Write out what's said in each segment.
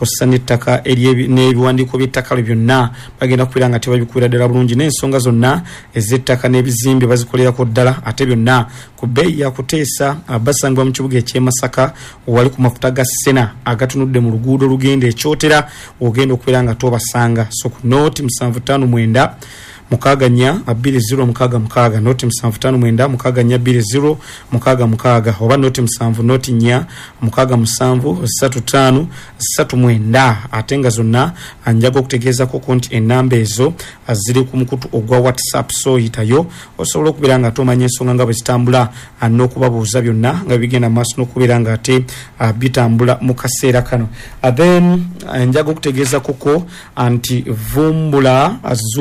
kossa n'ettaka n'ebiwandiiko by'ettaka byonna bagenda kubeera nga tebabikuira ddala bulungi n'ensonga zonna ez'ettaka n'ebizimbe bazikolerako ddala ate byonna ku bbeeyi yakuteesa basangibwa mu kibuga eky'e Masaka wali ku mafuta ga Sena agatunudde mu luguudo olugenda ekyotera ogenda okubeera nga tobasanga so ku nooti 759 mukaganya 20 noti 759 mukaganya 20 mukaganya oba noti 7 noti nya mukaga 7 35 39 atenga zonna anjaga okutegeeza ko konti enamba ezo aziri ku mukutu ogwa WhatsApp so yitayo osobola okubeera nga tomanya ensonga nga bwe zitambula n'okubabuuza byonna nga bigenda maaso n'okubeera nga ate bitambula mu kaseera kano then anjaga okutegeeza koko anti vumbula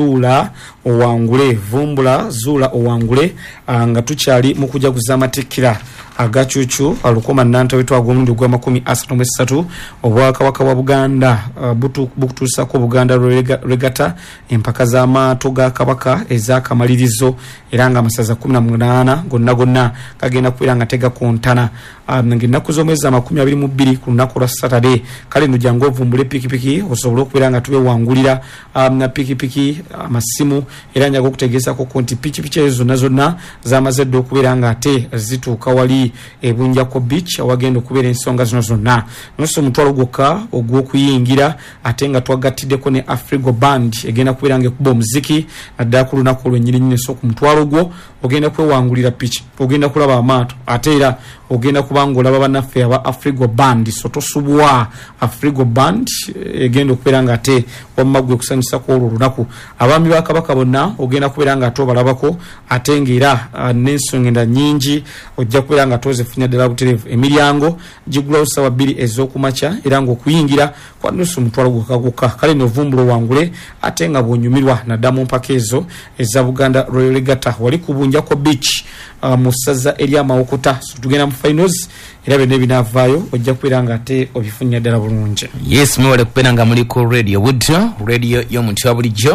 zuula owangule nga tukyali mu kujaguza amatikira agacucu alukoma nanta wetu agomndu gwa 33 obwakabaka wa Buganda bukutuusa ko Buganda regata empaka z'amaato ga kabaka ezakamalirizo era nga amasaza 18 gonna kagenda kubeera nga tega kontana ng'ennaku z'omwezi 22 ku lunaku lwa Saturday kale nujangu ovumbule pikipiki osobola okubeera nga tube wangulira na pikipiki amasimu era njaga okutegeeza ko konti pikipiki ezo zonna zamaze dde okubeera nga ate zituuka wali ebunja ko beach awagenda okubeera ensonga zino zonna noso omutwalo gwokka ogw'okuyingira ate nga twagattideko ne Afrigo Band egenda kubeera nga ekuba omuziki naddala ku lunaku olwennyini so ku mutwalo gwo ogenda kwewangulira piki ogenda kulaba amaato ate era ogenda kubanga olaba bannaffe aba Afrigo Band so tosubwa Afrigo Band egenda okubeera nga ate wamma gwe kusanyusa ku olwo olunaku abaami ba kabaka bonna ogenda kubeera nga ate obalabako ate ng'era n'ensonga nnyingi ojja kubeera nga tozifunya ddala butereevu emiryango gigulawo ssaawa 2 ez'okumakya era ng'okuyingira kwa nusu omutwalo gwokka kale novumbula owangule ate nga bw'onyumirwa naddala mu mpaka ezo eza Buganda Royal Regatta wali ku Bunjako Beach mu ssaza ery'Amawokota so tugenda mu finals era byonna ebinaavaayo ojja kubeera nga ate obifunya ddala bulungi. Yes, mwewale kubeera nga muli ku radio Woodrow radio y'omuntu wa bulijjo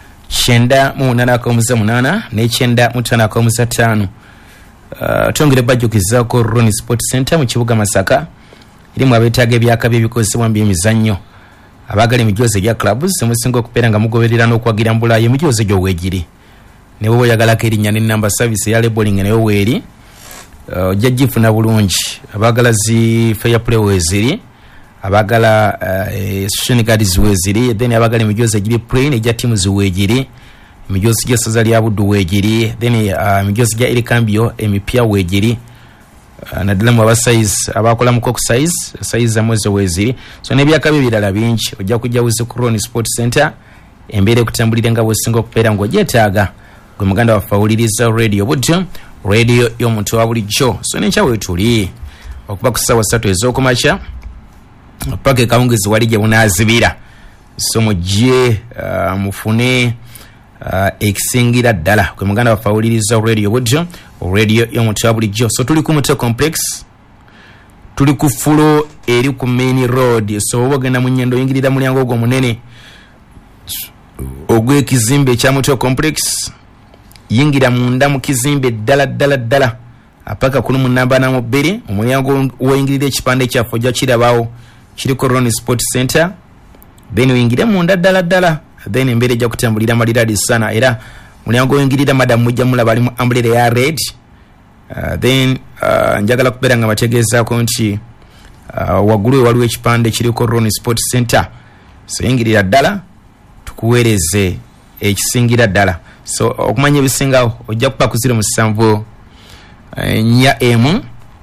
98.8 ne 95.5 tongere bajjukizaako Ronnie Sport Center mu kibuga Masaka irimu abeetaaga ebyaka by'ebikozesebwa mu by'emizannyo abaagala emijoozi gya clubs musinga okubeera nga mugoberera n'okwagira mu Bulaaya emijoozi gy'oweegiri ne bwe oyagalako erinnya n'ennamba service eya labeling nayo weeri ojja gifuna bulungi abaagala zi fair play weeziri abaagala social guards weeziri then abaagala emijoozi egiri plain egya timu ziweegiri emijoozi gy'essaza lya Buddu weegiri then emijoozi gya Elikambio emipya weegiri naddala mu abasize abakola mu cock size amwezi weeziri so n'ebyaka birala bingi ojja kujja wuzi ku Ronnie Sport Center embeera ekutambulire nga bwesinga okubeera ng'ogyetaaga gwe muganda waffe awuliriza radio Woodrow radio y'omuntu wa bulijjo so n'enkya weetuli okuba ku ssaawa 3 ez'okumakya paka ekawungeezi wali gye bunaazibira so mujje mufune ekisingira ddala gwe muganda waffe awuliriza radio Woodrow radio y'omuntu wa bulijjo so tuli ku Mutwe complex tuli ku fulo eri ku main road so oba ogenda mu nnyendo oyingirira mulyango ogwo munene ogw'ekizimbe ekya Mutwe complex yingira munda mu kizimbe ddala apaka kulu munamba na mubiri omulyango oyingirira ekipande kyaffe ojja kirabaawo kiriko Ronnie Sport Center then oyingire munda ddala then embeera ejja kutambulira maliradi sana era mulyango oyingirira madam mujja mulaba ali mu umbrella ya red then njagala kubeera nga bategeezaako nti waggulu waliwo ekipande kiriko Ronnie Sport Center so yingirira ddala tukuweereze ekisingira ddala so okumanya ebisingawo ojja kuba ku 07 4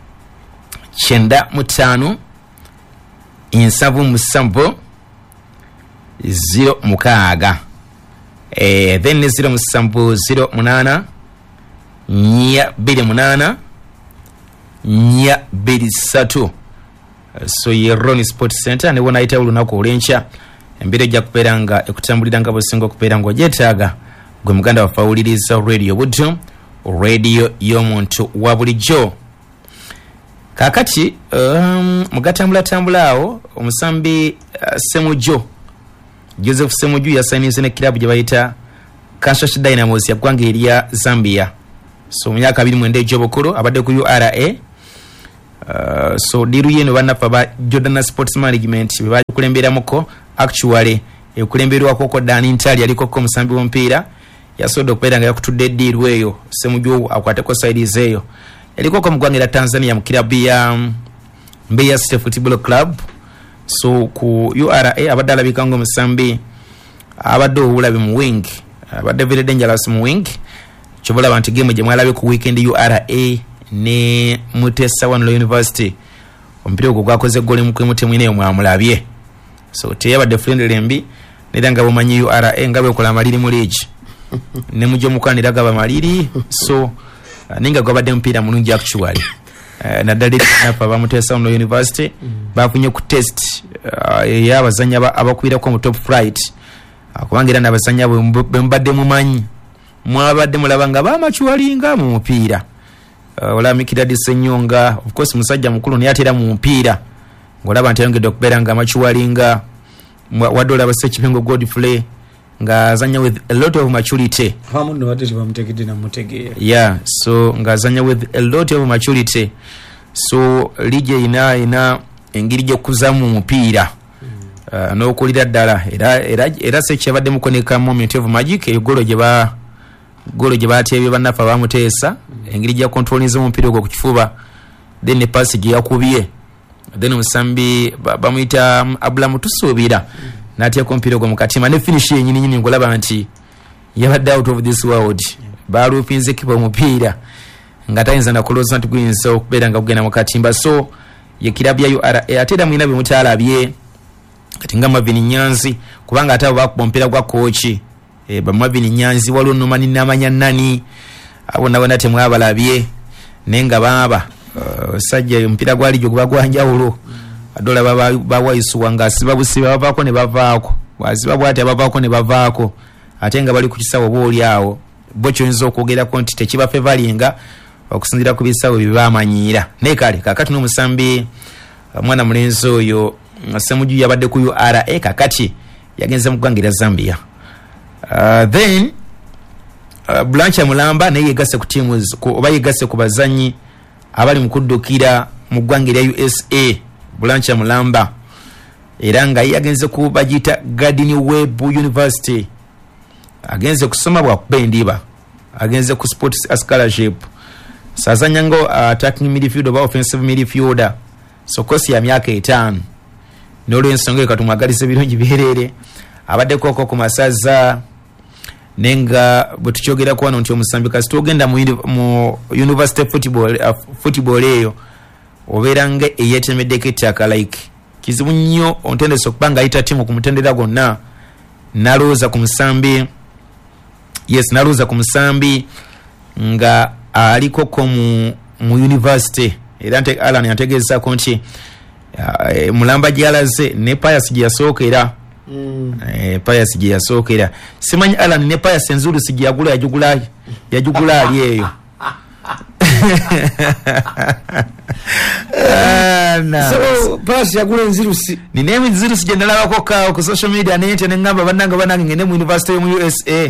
95 7 0 then 07 08 28 23 so ye Ronnie Sport Center ne wona ayita olunaku olw'enkya embeera ejja kubeera nga ekutambulira nga bwesinga okubeera ng'ogyetaaga gwe muganda waffe awuliriza radio Woodrow radio y'omuntu wa bulijjo kakati mugatambula awo omusambi Semujjo Joseph Semujju yasainize ne kilabu gye bayita Kashash Dynamos ya ggwanga erya Zambia so mu myaka 29 egy'obukulu abadde ku URA So diru yeno banafa ba Jordan Sports Management beba kulemberamuko actually ekulemberwako ko Dani Ntali aliko ko musambi w'omupiira yasodo okupera nga yakutudde diru eyo semuju akwateko sides eyo yaliko ko mugwangira Tanzania mu kilabu ya Mbeya City Football Club. So ku URA abadala bikango musambi abadde obulabe mu wing abadde very dangerous mu wing chobola bantu game je mwalabe ku weekend URA ne Mutesa One University ompira ogwo gwakoze gole mu kwemute mwine mwamulabye. So teyabadde friendly mbi nedanga bomanyi URA ngabe kola maliri mu league ne mujo mukanira gaba maliri. So ninga gwabadde mpira mulungi actually nadali napa ba Mutesa One University bafunye ku test yabazanya abakwira ko mu top flight akubangira nabazanya bembadde mumanyi mwabadde mulabanga bamachualinga mu mpira olamikira disenyonga of course musajja mukulu ni atera mu mpira ngolaba ntiyongedde okubera nga amachualinga wadola abasekipengo Godfrey nga azanya with a lot of maturity hamuno wadde bamutegedde na mutegeya yeah. So nga azanya with a lot of maturity. So lije ina engiri je kuzamu mpira no kulira ddala era seche badde mukoneka moment of magic egolo je batebye banafa bamutesa engiri je controlize mu mpira ogwo ku kifuba then ne pass je yakubye then musambi bamuita abula mutusubira natia kompira ogwo mukatima ne finish yenyini ngolaba nti yabadde out of this world balupinze kiba mupira ngatayinza na close nti gwinza okubera nga kugenda mukatimba. So yekirabya URA atera mwina bimutalabye kati nga Mavini Nyanzi kubanga atabo bakubompera gwa coach ba Mavini Nyanzi walo nomani namanya nani abona bana temwe abalabye nenga baba sajja mpira gwali jo gwagwanja ulo adola baba isuwa nga sibabusiba bavako ne bavako waziba bwate bavako ne bavako atenga bali ku kisawo boli awo bocho nzo kugera konti tekiba favoringa okusinzira ku bisawo bibamanyira nekale kakati no musambi mwana mulenzo oyo asemuju yabadde ku URA kakati yagenze mu gwangira Zambia. Then Blanche Mulamba naye yegase ku teams oba yegase ku bazanyi abali mu kuddukira mu gwangira USA. Blanche Mulamba era nga yagenze ku bagita Gardini Webb University agenze kusoma bwa kubendiba agenze ku sports scholarship sazanya ngo attacking midfielder ba offensive midfielder. So kosi ya myaka 5 nolo ensonga katumwagalise birungi biherere abadde koko ku masaza nenga butuchogera kwa nti omusambi kasi tugenda mu university football eyo oberange eyetemedeke taka like kizibu nnyo ontende sokupanga ita timu kumutendera gonna naluza ku musambi. Yes, naluza ku musambi nga aliko ko mu university era nte Alan yategeza ko nti Mulamba jalaze ne Pius gyasokera Pius gyasokera simanyi Alan ne Pius enzuru sijagula yajugula ali eyo so Pius yagula enzuru si ni name enzuru sijendala ko ka ku social media ne internet ngamba bananga ngene mu university mu USA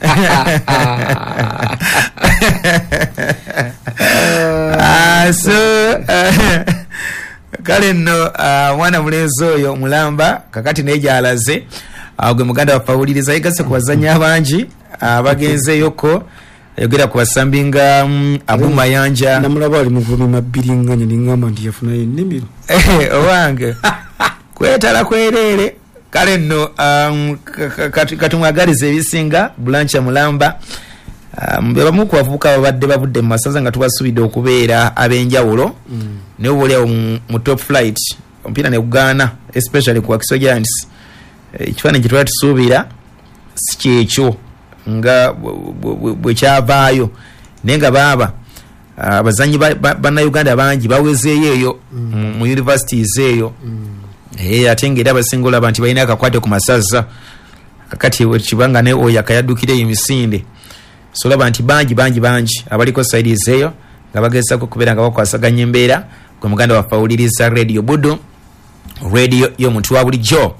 so kale no mwana mulenzo oyo Mulamba kakati neja alaze agwe muganda wafawuliriza igase kubazanya abanji abagenze yoko yogera kubasambinga Abuma Yanja namulaba ali muvumi mabiringanye ningamba ndi yafuna yenimiro owange kwetala kwerere kale no katumwagalize ebisinga Blanche Mulamba bamu kwavuka babadde babudde masaza nga tubasubide okubeera abenjawulo ne obuli mu top flight ompira ne Uganda especially ku Akiso Giants ekifane kitwa tusubira sikyekyo nga bwe kyavaayo nenga baba abazanyi bana Uganda bangi bawezeeyo eyo mu universities eyo atengera abasingola abantu balina akakwate ku masaza kakati kibanga ne oyo akayadukire emisinde so laba nti bangi abaliko sides eyo nga bagesa ko kubera nga bakwasaganya embeera gwe muganda wafawuliriza radio Budu radio yo muntu wa bulijjo.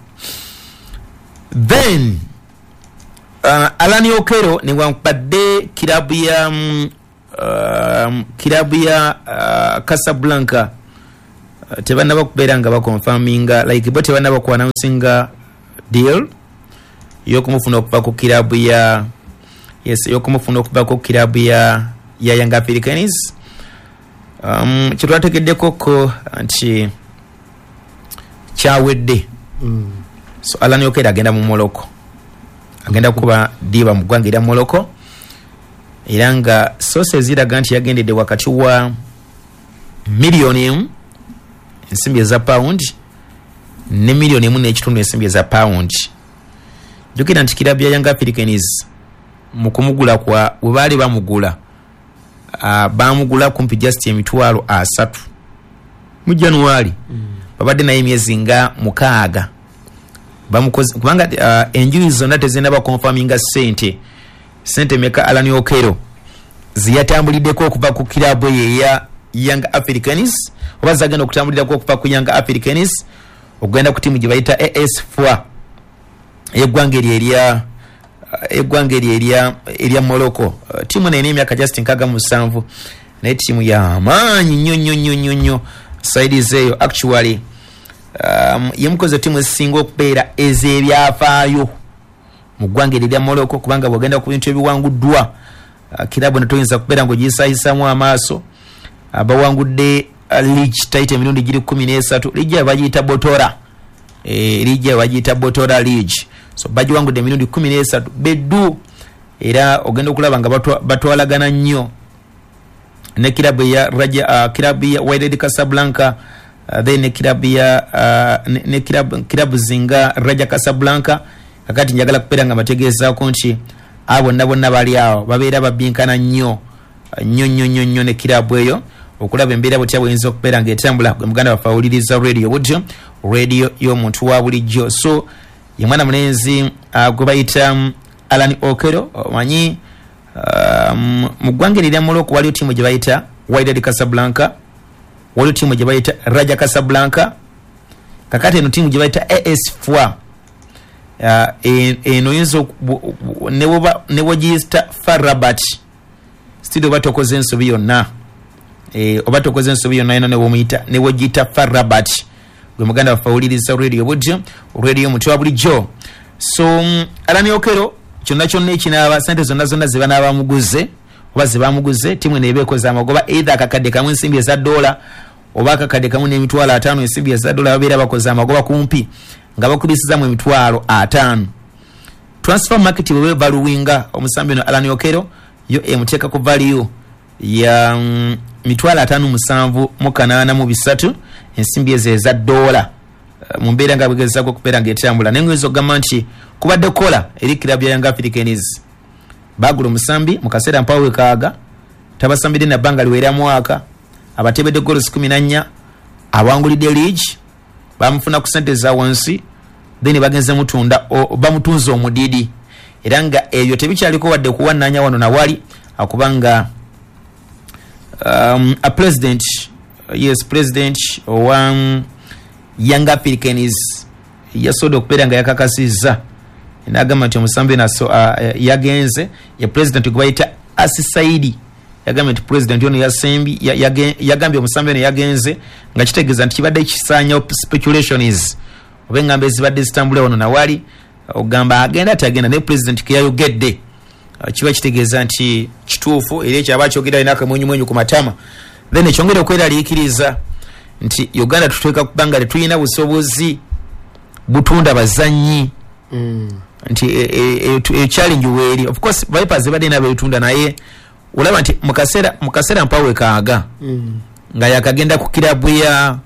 Then Alani Okero ni wampadde kilabu ya Casablanca tebanaba kubeera nga bakonfaminga like bo tebanaba ku announcing deal yokumufuna okuva ku kilabu ya yokumufuna okuva ku kilabu ya Young Africans. Kyetwategeddeko ko nti kyawedde. So Alan Okero agenda mu Morocco, agenda kuba diba mu ggwanga erya Morocco, era nga sources ziraga nti yagendedde wakati wa $1,000,000 ensimbi eza pound ne $1,000,000 ensimbi eza pound. Jukira nti kilabu ya Young Africans mu kumugula kwa we baali bamugula bamugula kumpi just $3,000 mu January. Babadde naye emyezi nga 6 bamukoze kubanga enjuyi zonna tezinaba confirminga sente meka Alan Okero ziyatambuliddeko okuva ku kilabu ya Young Africans oba zagenda okutambulirako okuva ku Young Africans okugenda ku timu gye bayita AS4 eggwanga erya Morocco. Timu eno emyaka just 67 naye timu ya maanyi nnyo side zeeyo actually yemukoze timu esinga okubeera ez'ebyafaayo mu ggwanga erya Morocco kubanga bwagenda ku bintu ebiwanguddwa kilabu netoyinza kubeera ng'ogisayisamu amaaso. Abawangudde league title emirundi giri 13 lijja bagiyita Botora League. So bagiwangudde emirundi 13 beddu era ogenda okulaba nga batwalagana nnyo ne kilabu ya kilabu ya Wydad Casablanca then kilabu zinga Raja Casablanca. Kakati njagala kubeera nga bategeezaako nti abo bonna bali awo babeera babinkana nnyo ne kilabu eyo okulaba embeera butya bweyinza okubeera ng'etambula. Muganda waffe awuliriza radio y'omuntu wa bulijjo. So ye mwana mulenzi gwe bayita Alan Okero omanyi mu ggwanga erya Morocco waliyo tiimu gye bayita Wydad Casablanca, waliyo tiimu gye bayita Raja Casablanca, kakati eno tiimu gye bayita AS4 eno yinza ne wogiyita Farabat still oba tokoze ensobi yonna eno ne wogiyita Farabat gwe muganda waffe awuliriza radio muti wa bulijjo. So Alan Okero kyonna ekinaaba sente zonna ze banaabamuguze oba ze bamuguze tiimu eno eba ekoze amagoba either akakadde kamu ensimbi eza $, oba akakadde kamu n'emitwalo 5 ensimbi eza $. Babeera bakoze amagoba kumpi nga bakubisizamu $5,000. Transfer market bwe bevaluwinga omusambi ono Alan Okero yo emuteeka ku value ya $57,883 ensimbi ezo eza $. Mu mbeera nga bwegezaako okubeera ng'etambula naye ng'oyinza okugamba nti kubadde kola eri kilabu ya Young Africans bagula omusambi mu kaseera mpawe kaaga tabasambidde na bbanga liwera mwaka abatebedde goals 14 abangulidde league bamufuna ku sente za wansi then bagenze mutunda bamutunza omudidi era nga ebyo tebikyaliko wadde kuwannanya wano nawali akubanga a president owa Young Africans yasoda okubeera nga yakakasizza n'agamba nti omusambi yagenze ya president gwe bayita Asisaidi yagambye nti president ono yagambye omusambi ono yagenze nga kitegeeza nti kibadde kisaanya speculations oba engamba ezibadde zitambula wano nawali ogamba agenda tagenda ne president keyayogedde kiba kitegeeza nti kituufu era ekyo aba kyogera alina akamwenyumwenyu ku matama then ekyongera okweraliikiriza nti Uganda tuteeka kubanga tetulina busobozi butunda bazannyi nti challenge weeri of course Vipers badde nabo betunda naye olaba nti mukasera mpawe kaaga nga yakagenda ku kilabu ya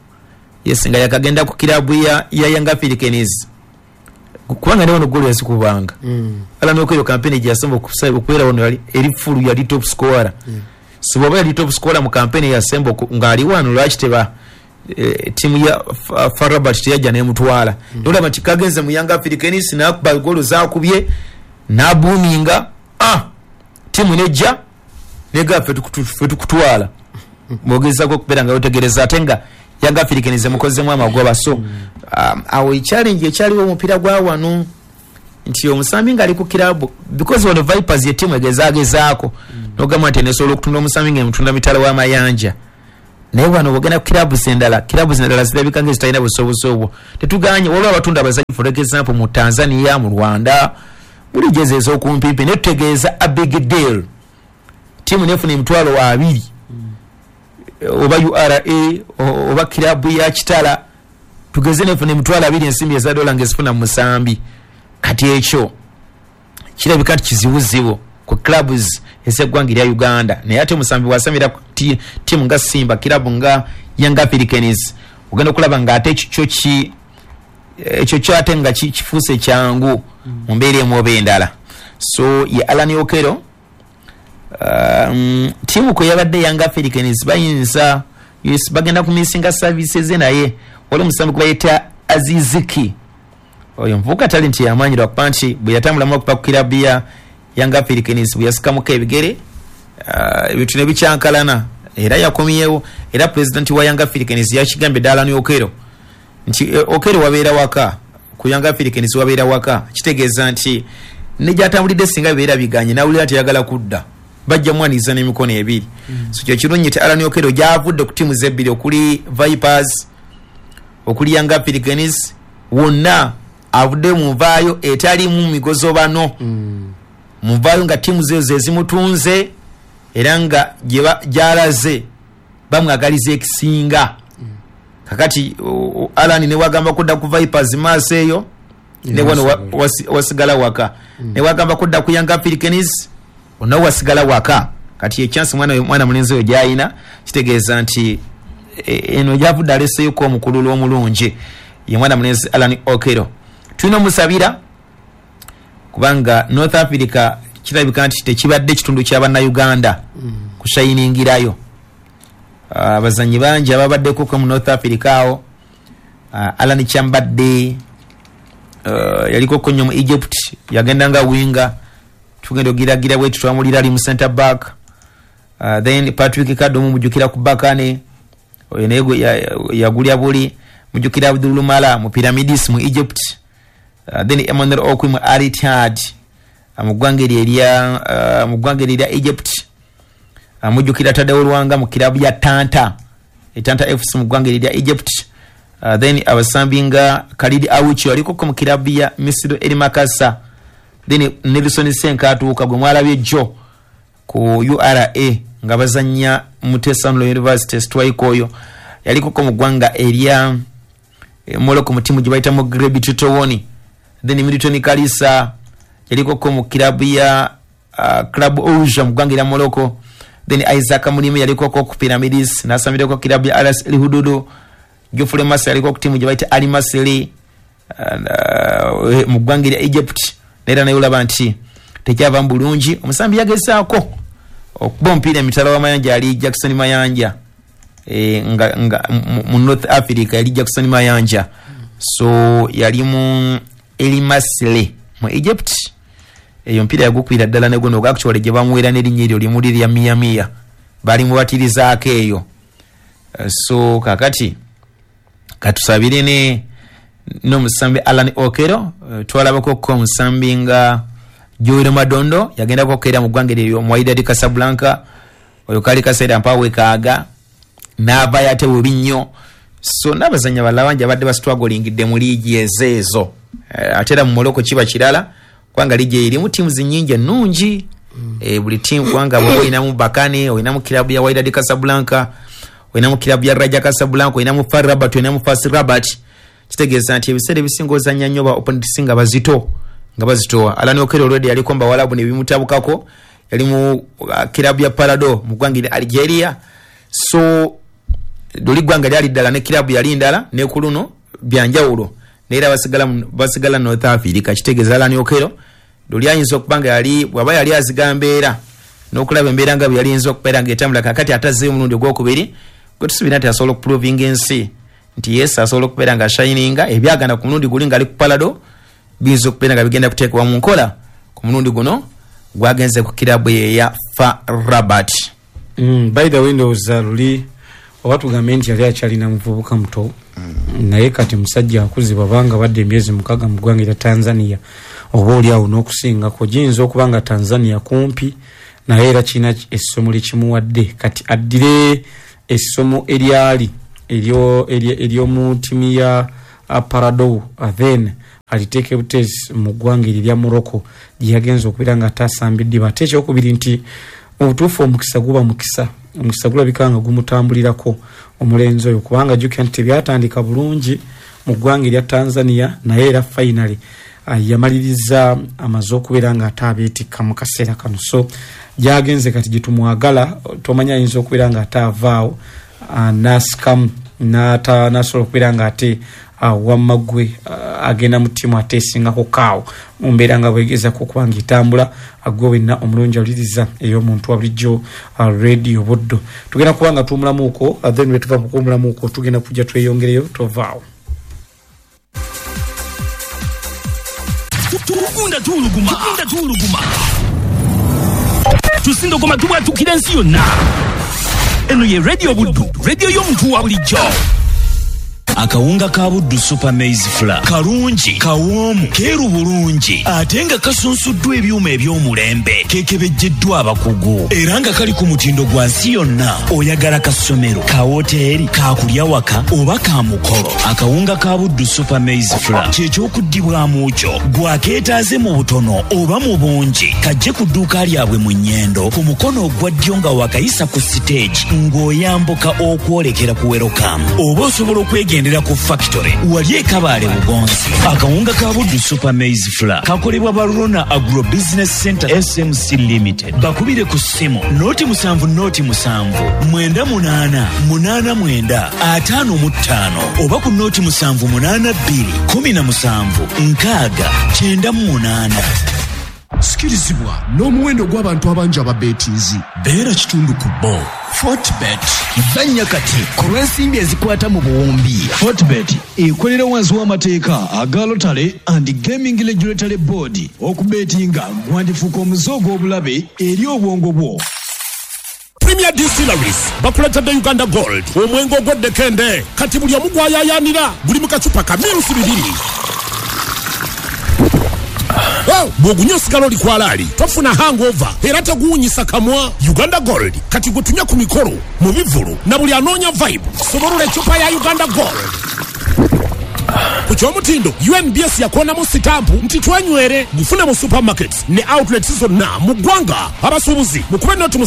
Young Africans kubanga ne wono golo yasikubanga Alan Okero campaign gye yasemba okubeera wono eri fulu yali top scorer siboba yali top scorer mu campaign yasemba ngali wano lwaki teba timu ya Farabat teyajja nemutwala olaba nti kagenze mu Young Africans nakuba golo zakubye nabuminga timu nejja nega fetukutwala mogezako okubeera nga yotegereza atenga Young Africans mukozemu amagoba so awo challenge ekyaliwo omupiira gwa wano nti omusambi nga ali ku kilabu because one Vipers ye timu egezaako nogamba nti nesobola okutunda omusambi nga emutunda mitala w'amayanja naye wano bogenda clubs endala zirabika ng'ezitalina busobosobwo tetuganye waliwo abatunda abazanyi for example mu Tanzania mu Rwanda buli jezi ez'okumpimpi ne tutegeeza a big deal tiimu nefuna emitwalo 2 oba URA oba kilabu ya Kitala tugeze nefuna emitwalo 2 ensimbi eza dola ngezifuna mu Musambi kati ekyo kirabika kizibuzibu ku clubs ezeggwanga lya Uganda naye ate Musambi wasamira tiimu nga Simba kilabu nga Young Africans ogenda okulaba nga ate ekyo kyate nga kifuuse kyangu mu mbeera emu oba endala so ye Alan Okello tiimu kwe yabadde Young Africans bayinza bagenda ku misinga services naye wali Musambi kuba yeta Aziziki oyo mvuka talenti yamanyirwa kuba nti bwe yatambulamu okuva ku kilabu ya Young Africans bwe yasikamuko ebigere ebintu ne bikyankalana era yakomyewo era president wa Young Africans yakigambye ddala ni Okello nti Okello wabeera waka ku Young Africans wabeera waka kitegeeza nti ne gyatambulidde singa bibeera biganye nawulira teyagala kudda bajja mwaniza n'emikono ebiri so kyo kirungi ti Alan Okello gyavudde ku tiimu zebbiri okuli Vipers okuli Young Africans wonna avudde mu nvaayo etalimu migozo bano muvaayo nga tiimu zezo ezimutunze era nga gyalaze bamwagaliza ekisinga kakati Alan ne wagamba kudda ku Vipers maaso eyo ne wano wasigala waka ne wagamba kudda ku Young Africans onawo wasigala waka kati echance mwana mulenzi oyo gyayina kitegeeza nti eno gyavudde aleseeko omukululo omulungi ye mwana mulenzi Alan Okello tulina musabira kubanga North Africa kirabika nti tekibadde kitundu ky'Abannayuganda kushayiningirayo abazanyi bangi ababaddeko ku mu North Africa awo Alan Kyambadde yaliko konyo mu Egypt yagenda nga winga tugenda ogiragira bwe tutwamulira ali mu center back then Patrick Kado mujukira ku bakane oyo nego yagulya buli mujukira Abdul Mala mu Pyramids mu Egypt then Emmanuel Okwi mu Al Ittihad mugwangeri eria Egypt mujukira Tadeo Lwanga mu kilabu ya Tanta FC mugwangeri eria Egypt then abasambinga Khalid Awuchi aliko mu kilabu ya Misiri eri Makasa then Nelson Senkatuuka gwe mwalabye Joe ku URA nga bazanya Mutesano University Stwaikoyo yaliko mu gwanga eria Moloko mu timu gibaita mu Grebi Tutowoni then Milton Kalisa yaliko mu kilabu ya Club Ouja mu gwanga ya Moloko then Isaac Mulime yaliko ku Pyramids nasamireko kilabu ya RS El Hududu Geoffrey Massa yaliko ku timu gibaita Ali Masri mu gwanga ya Egypt nera nayo laba nti tekyava mbulungi omusambi yagezaako okuba omupiira emitala w'amayanja ali Jackson Mayanja nga mu North Africa yali Jackson Mayanja so yali mu Eli Masri mu Egypt eyo mpira yagukwira ddala ne guno actually gye bamuwera n'erinnya eryo limuli lya miyamiya bali mubatirizaako eyo so kakati katusabire ne n'omusambi Alan Okello twalabako ko omusambi nga Joel Madondo yagenda kokera mu gwanga eryo mu Wydad Casablanca oyo kali kaseera mpawe kaaga n'ava yate bubi nnyo so n'abazanya balabanja badde basitwagolingidde mu liigi ezeezo atera mu Morocco kiba kirala kwanga liigi erimu tiimu zinnyingi ennungi buli tiimu kwanga bwe oyinamu Bakane oyinamu kilabu ya Wydad Casablanca oyinamu kilabu ya Raja Casablanca oyinamu FAR Rabat oyinamu FAS Rabat kitegeeza nti ebiseera ebisinga ozanya nnyo ba opponents nga bazito nga bazitoa Alan Okello already yaliko mbawalabu ne bimutabukako yali mu kilabu ya Parado mu gwanga lya Algeria so doli gwanga lyali ddala ne kilabu yali ndala ne kuluno byanjawulo neera basigala North Africa kitegeeza Alan Okello doli ayinza okubanga yali bwaba yali azigambeera n'okulaba embeera nga yali yinza okubeera ng'etambula kakati atazeeyo omulundi ogwokubiri gwe tusuubira nti asobola okuproving ensi nti yes asobola okubeera nga shininga ebyagana ku mulundi guli ng'ali ku Parado bizo okubeera nga bigenda kuteekebwa mu nkola ku mulundi guno gwagenze ku kilabu ya FAR Rabat by the windows luli oba tugambe nti yali akyalina muvubuka muto naye kati musajja akuzibwa banga badde emyezi 6 mu ggwanga lya Tanzania oba oli awo n'okusingako giyinza okuba nga Tanzania kumpi naye era kirina essomo likimuwadde kati addire essomo eryali eryo mu timu ya Parado then aliteke butezi mu ggwanga erya Morocco gyagenza okubira nga tasambidde bate kyokubiri nti obutuufu omukisa guba mukisa gulabika nga gumutambulirako omulenzi oyo kubanga jjukira nti byatandika bulungi mu ggwanga erya Tanzania naye era finally yamaliriza amaze okubeera nga ataabeetikka mu kaseera kano so gyagenze kati gyetumwagala tomanya ayinza okubeera nga ataavaawo nasikamu nasobola okubeera nga ate wamagwe agenda mu ttiimu ate esingako kaawo mu mbeera nga bwegezako okubanga etambula agwe wenna omulungi awuliriza ey'omuntu wa bulijjo radio Buddo tugenda kuba nga tuwumulamuuko then bwe tuva mu kuwumulamuuko tugenda kujja tweyongereyo tovaawo. Tukunda tuluguma tusindogoma tubwatukira ensi yonna. Eno ye radio Buddo, radio y'omuntu wa bulijjo. Akawunga ka Buddo Super Maize Flour kalungi kawoomu keeru bulungi ate nga kasunsuddwa ebyuma eby'omulembe kekebejjeddwa abakugu era nga kali ku mutindo gwa nsi yonna. Oyagala ka ssomero, ka woteeri, ka kulya waka oba ka mukolo, akawunga ka Buddo Super Maize Flour kyekyokuddibwamu kyo gwakeetaaze mu butono oba mu bungi kajje ku dduuka lyabwe mu Nnyendo ku mukono ogwa ddyo nga wakayisa ku siteegi ng'oyambuka okwolekera ku Welcome oba osobola okwegendera ku factory wali e Kabale Bugonzi. Akawunga ka Buddo Super Maize Flour kakolebwa ba Rona Agro Business Center SMC Limited. Bakubire ku ssimu noti 7988885 oba ku noti 78217 sikirizibwa n'omuwendo gw'abantu abangi ababeetiizi beera kitundu ku bo. Fortbet zanya kati ku lw'ensimbi ezikwata mu buwumbi. Fortbet ekolera wansi w'amateeka aga Lottery and Gaming Regulatory Board. Okubeetinga gwandifuuka omuze ogw'obulabe eri obwongo bwo. Premier Distilleries bakuletedde Uganda Gold omwengo ogw'eddekende kati buli omu gwayayaanira guli mu kacupa ka mirusi 2. bw'ogunya osigala oli kwalaali tofuna hangover era teguwunyisa kamwa. Uganda Gold kati gutunya ku mikolo mu bivulu na buli anoonya vibe soborula ecupa ya Uganda Gold. Ku kyomutindo UNBS yakonamu sitampu nti twenywere gufune mu supermarkets ne outlets zonna mu ggwanga. Abasuubuzi mukube noti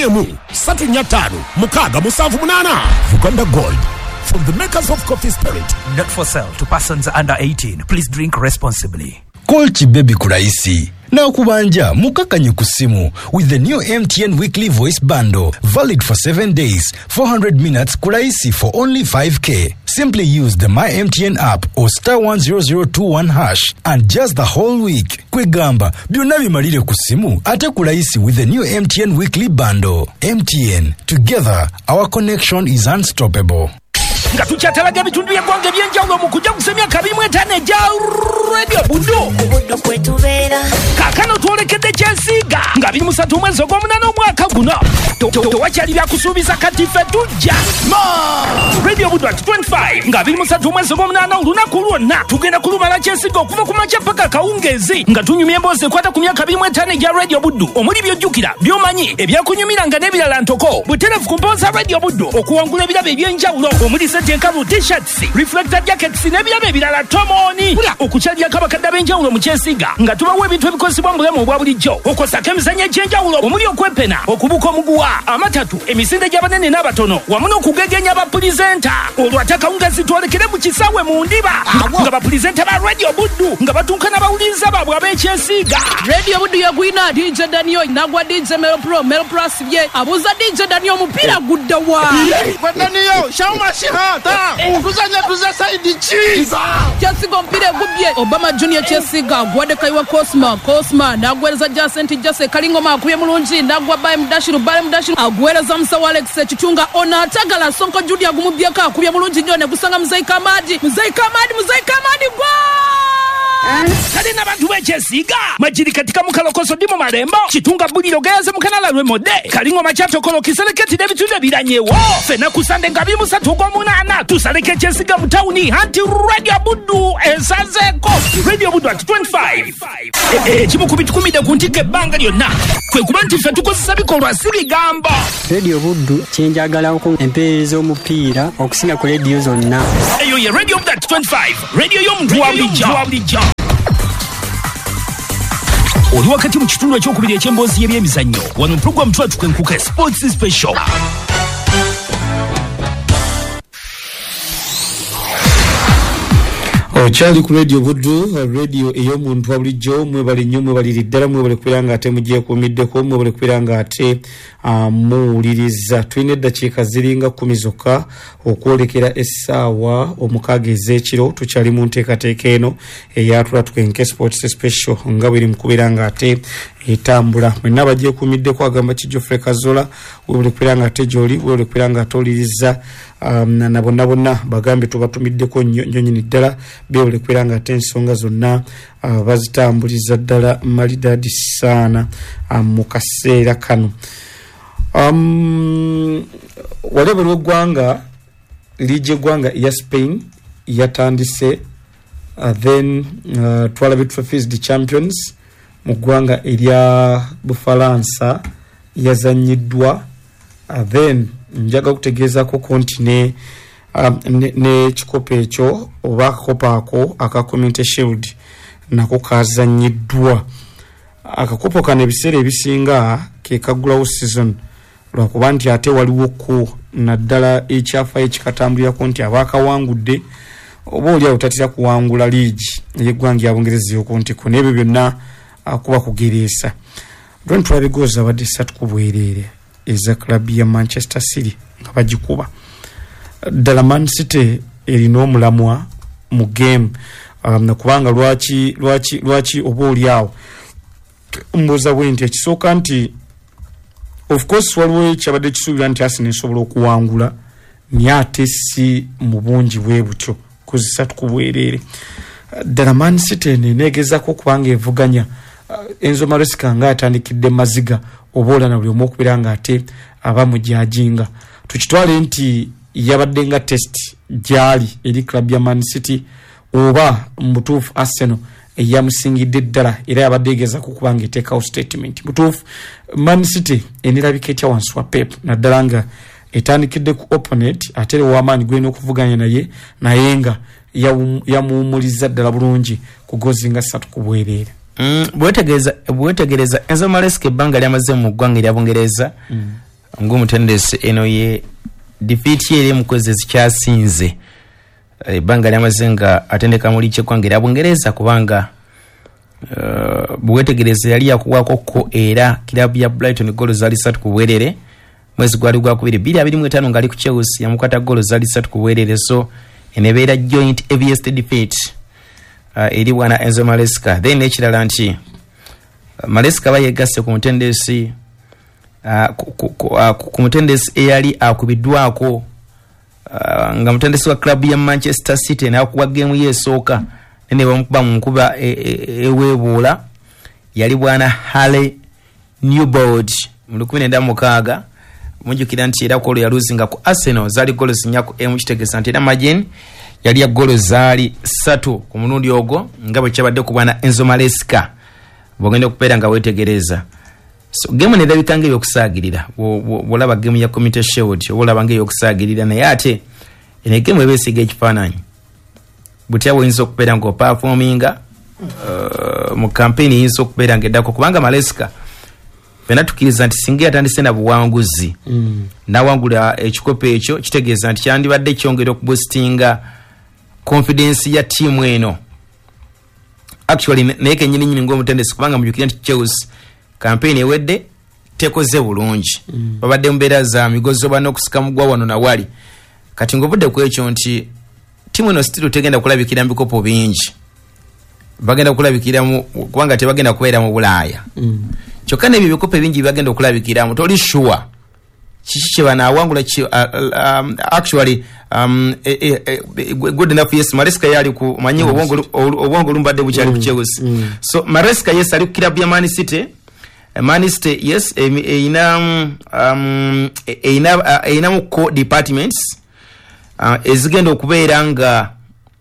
7-3-5-6-7-8. Uganda Gold from the makers of Coffee Spirit. Not for sale to persons under 18. Please drink responsibly. Call Chibebi Kuraisi. Na kubanja mukakanye kusimu with the new MTN weekly voice bundle valid for 7 days, 400 minutes kuraisi for only 5k. Simply use the My MTN app or *10021# and just the whole week. Kwegamba byonna bimalire kusimu ate kuraisi with the new MTN weekly bundle. MTN, together our connection is unstoppable. nga tukyatalaga ebitundu by'eggwanga ebyenjawulo mu kujja kusemya kabimu etaano egya radio Buddo kwetubeera kaakano twolekedde Kyesiiga nga biri 3 omwezi ogw'omunaana omwaka guno tewakyali byakusuubiza kati ffe tujja radio Buddo at 25 nga biri 3 omwezi ogw'omunaana olunaku lwonna tugenda kulumala Kyesiiga okuva ku makya paka kawungeezi nga tunyumya emboozi ekwata ku myaka 25 egya radio Buddo omuli by'ojjukira by'omanyi ebyakunyumiranga n'ebirala ntoko butereevu ku mboozi radio Buddo okuwangula ebirabo ebyenjawulo omuli Tekamu t-shirts, reflector jackets n'ebirabo ebirala tomoni okukyalira kabakadde ab'enjawulo mu Kyesiiga nga tubawa ebintu ebikozesebwa mu bulamu obwa bulijjo okosako emizannyo egy'enjawulo omuli okwepena okubuka omuguwa amatatu emisinde gy'abanene n'abatono wamu n'okugegenya bapulizenta olwo ate akawungeezi twolekere mu kisaawe mu ndiba nga bapulizenta ba radio Buddo nga batuuka n'abawuliriza baabwe ab'ekyesiiga. Radio Buddo yagwina DJ Daniel nagwa DJ Melo Pro sibye abuuza DJ Daniel omupiira gudda wa Daniel shawma shihata kuzanya tuza saidi chiza Kyesiiga omupiira egubye Obama Junior Kyesiiga gwadde kaiwa Cosma nagwereza Jase Kalingoma akubye mulungi nagwa Baye Mudashiru agwereza Musawo Alex Kitunga ona atagala Sonko Julia gumubyeka akubye mulungi nnyo ne gusanga Muzaika Amadi gwa kale n'abantu b'ekyesiiga majiri katika mukalokoso ndi mu malembo kitunga buliro geyaze mukanala lw'emode kalingo makyatokolo kiseleketide ebitundu ebiranyewo fena kusande nga 28 tusaleke ekyesiiga mu tawuni anti radio buddu esazeeko radio buddu at 25 ekimu ku bitukumide ku ntikko ebbanga lyonna kwe kuba nti ffe tukozesa bikolwa si bigambo. Radio buddu kyenjagalako empeereza omupiira okusinga ku radio zonna. Eyo ye radio buddu at 25 radio y'omuntu wa bulijjo. Oli wakati mu kitundu ekyokubiri eky'emboozi y'ebyemizannyo wano program twatukenkuka sports special. Okyali ku radio buddu radio ey'omuntu wa bulijjo mwebale nnyo mwebaliri ddala mwebale kubeera nga ate mugyekuumiddeko mwebale kubeera nga ate muwuliriza. Tulina eddakiika ziringa 10 zokka okwolekera essaawa 6 ez'ekiro tukyali mu nteekateeka eno eyatula tukenke sports special nga bweri mu kubeera nga ate etambula. Mwenna bagyekuumiddeko agamba Kijofre Kazola webale kubeera nga ate gy'oli webale kubeera nga ate oliriza na bonna bagambe tubatumiddeko nnyo nnyini ddala bewole kubeera nga ate ensonga zonna bazitambuliza ddala malidadi saana mu kaseera kano. Walebe lw'eggwanga liigi eggwanga ya Spain yatandise then twalabe tufe field champions mu ggwanga erya Bufalansa yazanyiddwa then njaga kutegeezako konti ne kikopo ekyo oba akakopo ako aka Community Shield nako kazanyiddwa. Akakopo kano ebiseera ebisinga ke kagulawo season lwakuba nti ate waliwo ku naddala ekyafa ekikatambulirako nti abaakawangudde oba oli awutatira kuwangula liigi ey'eggwanga ya Bungereza yokuntiko n'ebyo byonna kuba kugereesa. Don't try goals abadde 3 ku bwereere eza club ya Manchester City nga bagikuba. Ddala Man City erina omulamwa mu game nakubanga lwaki oba oli awo mbuuza bwe nti ekisooka nti of course waliwo ekyabadde kisuubira nti Arsenal esobola okuwangula naye ate si mu bungi bwe butyo kozi 3 ku bwereere. Ddala Man City neneegezako okubanga evuganya Enzo Maresca nga atandikidde maziga obola na buli omu okubeera nga ate abamujajinga. Tukitwale nti yabadde nga test gyali eri club ya Man City oba mutuufu Arsenal eyamusingidde ddala era yabadde egezaako kubanga eteekawo statement. Mutuufu Man City enirabika etya wansi wa Pep naddala nga etandikidde ku opponent ate w'amaanyi gwena okuvuganya naye nga yamuwumuliza ddala bulungi ku gozi nga 3 ku bwereere. Bwetegereza Enzo Maresca ebbanga lyamaze mu ggwanga erya Bungereza ng'omutendesi eno ye defeat ye eri mukwezi ezikyasinze ebbanga lyamaze nga atendeka mu liigi eggwanga erya Bungereza kubanga bwetegereza yali yakuwako era kilabu ya Brighton goolo zaali 3 ku bwereere mwezi gwali gwa 2-25 ngali ku Chelsea yamukwata goolo zaali 3 ku bwereere so enebeera joint heaviest defeat eri wana Enzo Maresca. Then ekirala nti Maresca bayegasse ku mutendesi ku mutendesi eyali akubiddwako nga mutendesi wa club ya Manchester City nakuwa game yesooka nene bamukuba mu nkuba eweebuula yali bwana Harry Newbold mu 1996 mujukira nti era kolo yaluzinga ku Arsenal zaali goolo 4 ku kitegesa nti era Majin yali ya goolo zaali 3 ku mulundi ogwo nga bwe kyabadde ku bwana Enzo Maresca bwogenda okubeera nga weetegereza. So game nerabika ng'eyokusaagirira bw'olaba game ya Community Shield olaba ng'eyokusaagirira naye ate ene game ebeesiga ekifaananyi butya bw'oyinza okubeera ng'operforminga mu campaign yinza okubeera ng'eddako kubanga Maresca fena tukkiriza nti singa yatandise na buwanguzi n'awangula ekikopo ekyo kitegeeza nti kyandibadde kyongera okuboostinga confidence ya tiimu eno actually naye kennyini ng'omutendesi kubanga mujukira nti Chelsea campaign ewedde tekoze bulungi babadde mbeera za migozo bano okusika mugwa wano na wali kati ng'ovudde ku ekyo nti tiimu eno still tegenda kulabikira mu bikopo bingi bagenda kulabikira kubanga tebagenda kubeera mu Bulaaya kyokka n'ebyo bikopo bingi bagenda okulabikiramu toli sure kiki banawangula actually good enough. Yes, Maresca yali ku manyi obwongo lumbadde bukyali ku Chelsea. So Maresca yes ali ku club ya Man City. Man City yes ina mu co departments ezigenda okubeera nga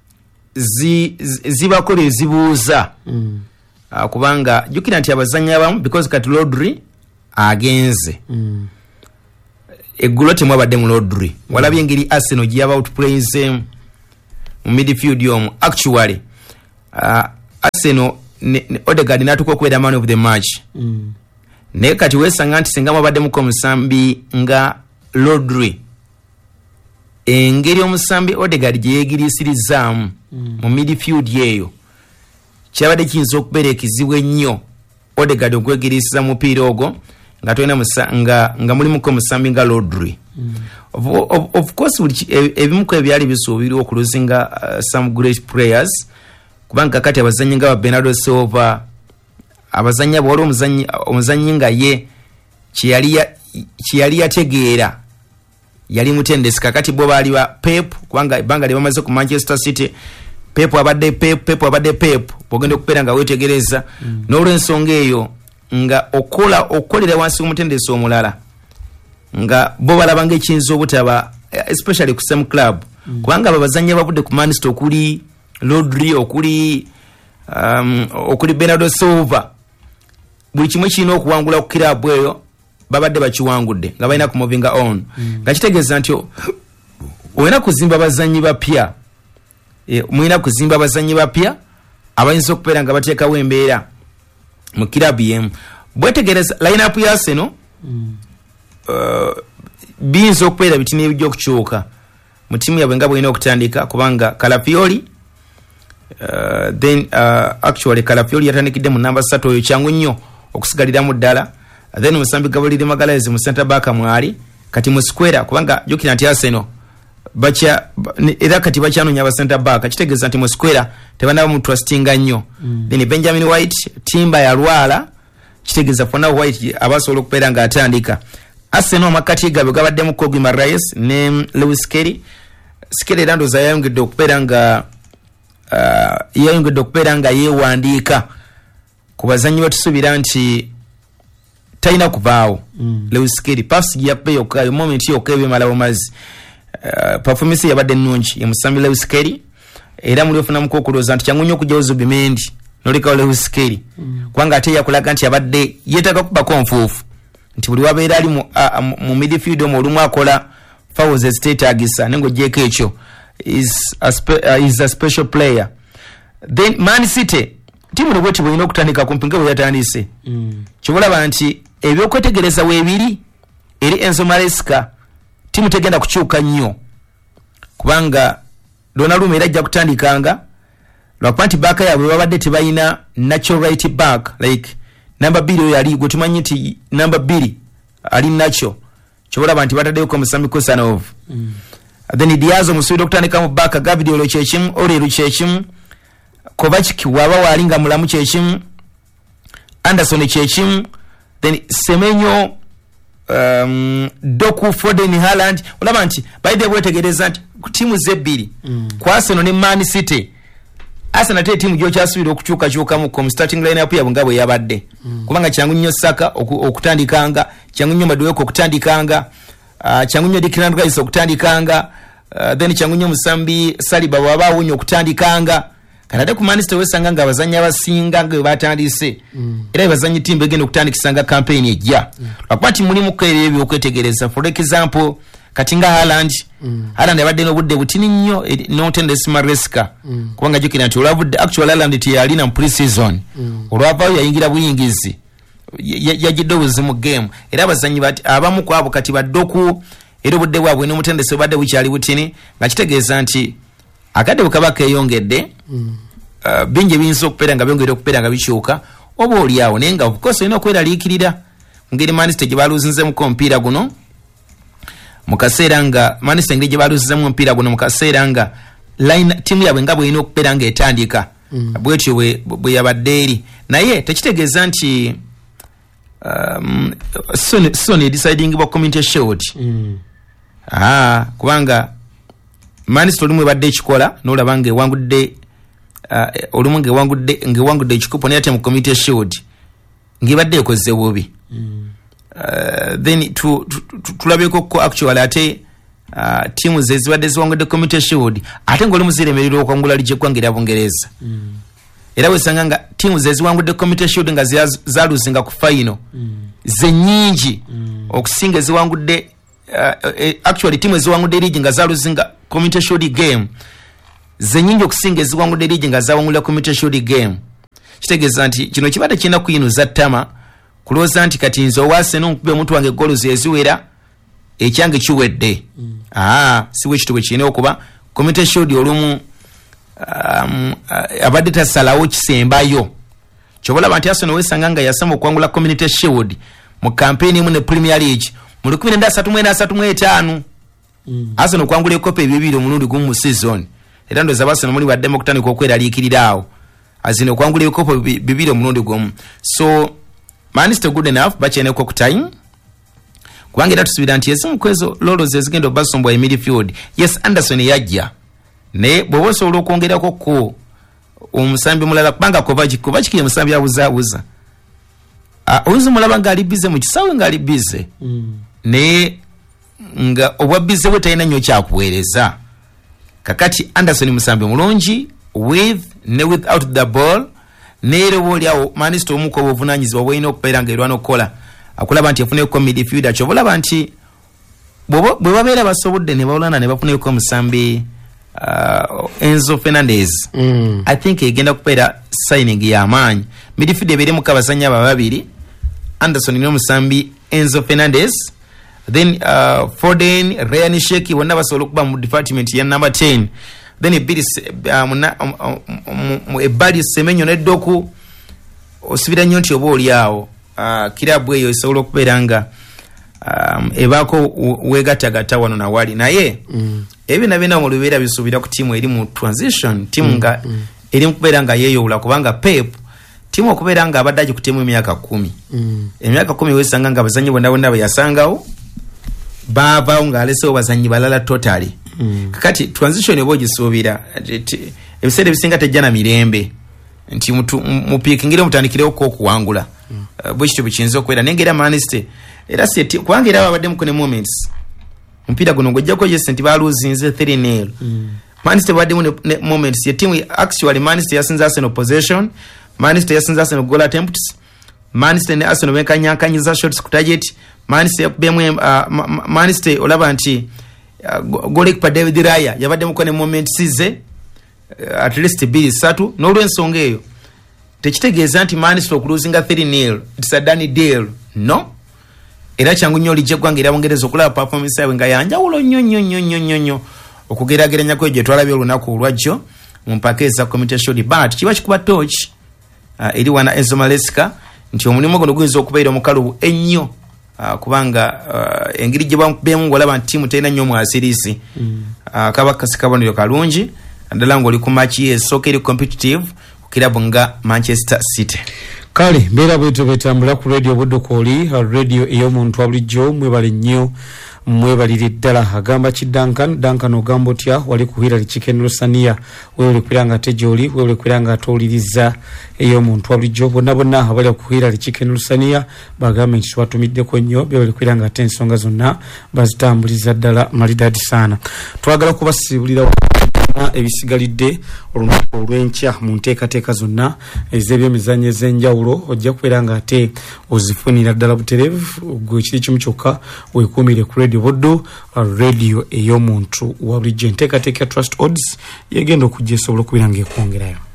zibakole ezibuuza kubanga jukira nti abazanyi abamu because kati Rodri agenze eggulo temwabadde mu Rodri walabye engeri Arsenal gye yaba outplays mu midfield yomu actually Arsenal Odegaard natuko kwera man of the match ne kati wesanga nti singa mwabadde muko musambi nga Rodri engeri omusambi Odegaard gye yegirisirizamu mu midfield yeyo kyabadde kiyinza okubeera ekizibu ennyo Odegaard okwegirisiza mupiira ogwo nga toina nga mulimuko musambi nga Rodri. Of course ebimuko ebyali bisuubirwa okuluzinga some great players kubanga kati abazanyi nga Bernardo Silva abazanyi abawala omuzanyi nga ye kiyali yategeera yali mutendesi kakati bo baali ba Pep kubanga banga libamaze ku Manchester City Pep abadde Pep bogenda okubeera nga wetegereza n'olw'ensonga eyo nga okolera wansi omutendesi omulala nga bo balaba ng'ekiyinza obutaba especially ku same club kubanga abazanyi abavudde ku Man City okuli Rodri okuli Bernardo Silva buli kimwe kirina okuwangula ku club eyo babadde bakiwangudde nga balina ku moving on nga kitegeeza nti olina kuzimba abazanyi bapya mulina kuzimba abazanyi bapya abayinza okubeera nga bateekawo embeera mu club yemu bwetegereza line up ya Arsenal biyinza okubeera bitini ebijja okukyuka mu timu yabwe nga bwelina okutandika kubanga Calafiori actually Calafiori yatandikidde mu namba 3 oyo kyangu nnyo okusigaliramu ddala then musambi Gabriel Magalhaes mu center back mwali kati mu square kubanga jukira nti Arsenal era kati bakyanoonya aba center back kitegeeza nti mu square tebanaba mu trustinga nnyo then Benjamin White Timber yalwala kitegeeza fona White abasobola okubeera nga atandika Arsenal makati gabe gabaddemu Kogi Marais ne Lewis Kelly Randoza yayongedde okubeera nga yeewandiika ku bazanyi batusuubira nti talina kubaawo Lewis Kelly pass yappe yokka moment yokka ebimala bumazi performance yabadde nnungi yemusambi Lewis Kelly era muli ofuna mukokulooza nti kyangu nnyo okujjawo Zubimendi nolekawo Lewis Kelly kubanga ate yakulaga nti abadde yeetaaga kubako nfuufu nti buli wabeera ali mu midfield olumu akola fouls eziteetaagisa nengo jeko ekyo is a special player. Then Man City timu ne bweti bwina okutandika kumpinga bwe yatandise kibulaba nti ebyokwetegereza weebiri eri Enzo Maresca timu tegenda kukyuka nnyo kubanga Donnarumma era ajja kutandikanga lwakuba nti baaka yaabwe babadde tebalina natural right back like number 2 oyo ali gwe tumanyi nti number 2 ali nacho kibulaba nti bataddeko Musambi Kosanov then Diaz omusuubira okutandika mu baaka Gabriel Chechimu Oleru Chechimu Kovacic waba walinga mulamu Chechimu Anderson Chechimu then Semenyo Doku Foden Haaland olaba nti baide bwetegereza nti timu zebbiri kwa Arsenal ne Man City Arsenal te timu gyo kyasuubira okukyuka mu starting lineup yabwe nga bwe yabadde kubanga kyangu nnyo Saka okutandikanga kyangu nnyo Madueke okutandikanga kyangu nnyo Declan Rice okutandikanga then kyangu nnyo Musambi Saliba waba awunyo okutandikanga kanade ku Man City wesanga nga abazanyi abasinga nga batandise era bazanyi timu begenda okutandikisanga campaign ejja lwakwati mulimu kere ebyo okwetegereza for example katinga Haaland yabadde n'obudde butini nnyo n'otendesi Maresca kubanga jukira nti olwavudde actual Haaland teyalina mu pre-season olwavaayo yayingira buyingizi yajidde obuzi mu game era abazanyi abamu ku abo kati baddoku era obudde bwabwe n'omutendesi obadde bukyali butini nga kitegeeza nti akadde bukaba keeyongedde bingi ebiyinza okubeera nga byongedde okubeera nga bikyuka oba oliawo naye nga of course olina okweraliikirira ngeri Man City gye baluzinzemuko omupiira guno mu kaseera nga Man City ngeri gye baluzinzemu omupiira guno mu kaseera nga timu yabwe nga bwelina okubeera nga etandika bwetyo bwe yabadde eri naye tekitegeeza nti Sony deciding about community shield. Kubanga Manchester olumu badde ekikola n'olabange wangudde olumu ngewangudde ekikupo naye ate mu community shield ngibadde ekoze bubi. Then tulabeko ko actually ate timu zezibadde ziwangudde community shield ate ng'olumu ziremererwa okwangula lige kwangira Bungereza. Era wesanga nga timu zeziwangudde community shield nga zaluzinga ku final ze nyingi okusinga ziwangudde actually timu eziwangudde league nga zaluzinga community shield game ze nyingi okusinga eziwangudde league nga zawangula community shield game. Kitegeeza nti kino kibadde kirina kuyinuza ttama kulowooza nti kati nze owaase n'onkube omuntu wange goalo zeziwera ekyange kiwedde. Si bwe kitwe kirina okuba community shield olumu abadde tasalawo kisembayo. Kyobola nti Arsenal wesanga nga yasema okwangula community shield mu campaign emu ne Premier League mu 1933 Arsenal okwangula ekopa ebibiri omulundi gumu mu season. Era ndo zabasana muri badde mu kutandika okweraliikirirawo azino okwangula ekopa bibiri omulundi gumu. So Manchester good enough bachene ko time kubanga era tusubira nti ezimu kwezo lolo zezigendo basombo ya midfield. Yes, Anderson yajja ne boboso olokwongerako ko omusambi mulala kubanga Kovacic ye musambi abuza oyinza mulaba nga ali bize mu kisawe nga ali bize ne nga obwa bize we talina nnyo kyakuweereza. Kakati Anderson musambi mulungi with ne without the ball nere bolyawo Manchester omuko obuvunanyizibwa bweyina okubeera nga erwana okukola akulaba nti efuneko midfielder kyobolaba nti bwe babeera basobodde ne bawulana ne bafuneko musambi Enzo Fernandez. I think egenda kubeera signing ya maanyi. Midfield ebere mu kabasanya babiri Anderson ne musambi Enzo Fernandez, then Foden, Ryan Sheki wonna basobola okuba mu department ya number 10. Then ebali Semenyo ne Doku osibira nnyo nti oba oliawo kirabu eyo esobola okubeera nga ebako wegatagata wano na wali naye ebina bina mu lubeera bisuubira ku timu eri mu transition timu nga eri mu kubeera nga yeeyowula kubanga Pep timu okubeera nga abadde ku timu emyaka 10 emyaka 10 wesanga nga abazanyi bonna bayasangawo baavaawo ng'alesewo bazanyi balala totally. Kakati transition ebo gisuubira ebiseera ebisinga tejja na mirembe nti mupiikingire mutandikirewo ko okuwangula bwe kityo bikiyinza okubeera naye ng'era Manchester era kubanga era babadde mukone moments mpira guno ng'ojjako yes nti baaluzinze 3-0 Manchester babadde mu moments ye timu actually Manchester yasinze Arsenal possession, Manchester yasinze Arsenal goal attempts, Manchester ne Arsenal benkanyakanyiza shots ku target, Manchester Manchester olaba nti goal pa David Raya yabadde mukone moments size at least 2-3 n'olw'ensonga eyo tekitegeeza nti Manchester okuluzinga 3-0 it's a done deal no. Era kyangu nnyo lijje gwanga era Bungereza okulaba performance yawe nga yanjawulo nnyo okugerageranya ko gye twalabye olunaku olwajjo mu mpaka za community shield but kiba kikuba torch eri wana Enzo Maresca nti omulimu guno guyinza okubeera omukalubu ennyo kubanga engeri gye bamubemu olaba nti timu terina nnyo mwasirisi kabaka sikabonero kalungi ndala ng'oli ku match y'esooka eri competitive ku kirabu nga Manchester City. Kale mbera bwetu betambula ku radio Budukoli radio ey'omuntu abulijjo mwebale nnyo mwebalire ddala agamba Duncan ogamba otya wali kuhira Chicken Lusania wewe kwiranga tejoli wewe kwiranga atoliriza ey'omuntu abulijjo bonna abali kuhira Chicken Lusania bagambe nti twatumiddeko nnyo bewe kwiranga ate ensonga zonna bazitambuliza ddala malidadi sana. Twagala kubasibulira ebisigalidde olunaku olw'enkya mu nteekateeka zonna ez'ebyemizannyo ez'enjawulo ojja kubeera nga ate ozifunira ddala butereevu gwe kiri kimu kyokka weekuumire ku radio Buddu radio ey'omuntu wa bulijjo. Enteekateeka Trust Odds yegenda okujja esobola okubeera ng'ekwongerayo.